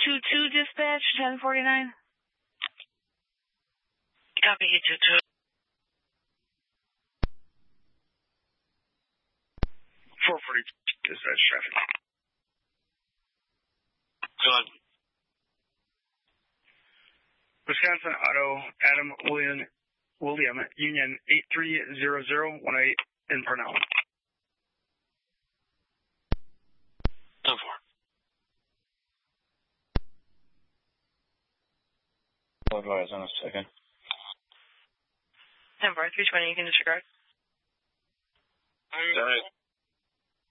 2-2 dispatch, 1049. Copy, 2-2. 440 dispatch traffic. Good. Wisconsin Auto, Adam William, Union 830018 in Parnell. 10-4. I'll advise on a second. 10-4, 320, you can disregard. All right.